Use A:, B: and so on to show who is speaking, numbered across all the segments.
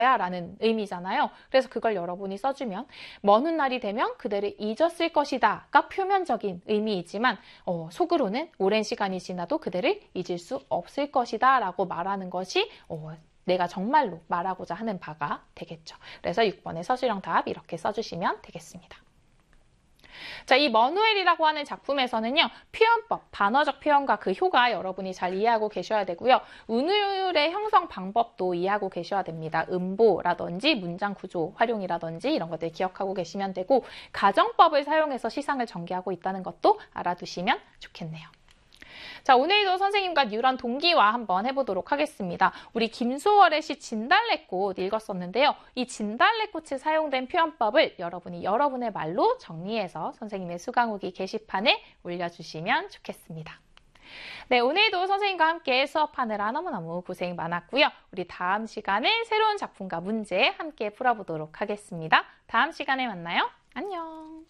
A: 라는 의미잖아요. 그래서 그걸 여러분이 써주면 먼 훗날이 되면 그대를 잊었을 것이다 가 표면적인 의미이지만 속으로는 오랜 시간이 지나도 그대를 잊을 수 없을 것이다 라고 말하는 것이 내가 정말로 말하고자 하는 바가 되겠죠. 그래서 6번의 서술형 답 이렇게 써주시면 되겠습니다. 자, 이 머누엘이라고 하는 작품에서는요, 표현법, 반어적 표현과 그 효과 여러분이 잘 이해하고 계셔야 되고요. 운율의 형성 방법도 이해하고 계셔야 됩니다. 음보라든지 문장 구조 활용이라든지 이런 것들 기억하고 계시면 되고, 가정법을 사용해서 시상을 전개하고 있다는 것도 알아두시면 좋겠네요. 자, 오늘도 선생님과 뉴런 동기화 한번 해보도록 하겠습니다. 우리 김소월의 시 진달래꽃 읽었었는데요. 이 진달래꽃에 사용된 표현법을 여러분이 여러분의 말로 정리해서 선생님의 수강후기 게시판에 올려주시면 좋겠습니다. 네, 오늘도 선생님과 함께 수업하느라 너무너무 고생 많았고요. 우리 다음 시간에 새로운 작품과 문제 함께 풀어보도록 하겠습니다. 다음 시간에 만나요. 안녕.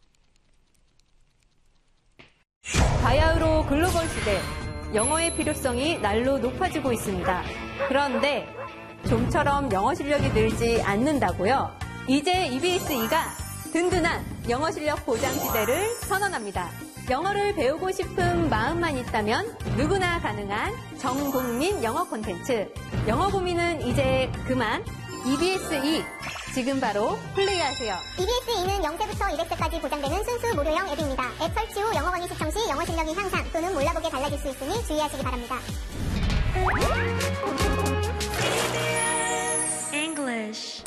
B: 바야흐로 글로벌 시대, 영어의 필요성이 날로 높아지고 있습니다. 그런데 좀처럼 영어 실력이 늘지 않는다고요? 이제 EBS-E가 든든한 영어 실력 보장 시대를 선언합니다. 영어를 배우고 싶은 마음만 있다면 누구나 가능한 전국민 영어 콘텐츠. 영어 고민은 이제 그만. EBS-E 지금 바로 플레이하세요.
C: EBS-E는 0세부터 200세까지 보장되는 순수 무료형 앱입니다. 앱 설치 후 영어 강의 시청 시 영어 실력이 향상 또는 몰라보게 달라질 수 있으니 주의하시기 바랍니다.
D: English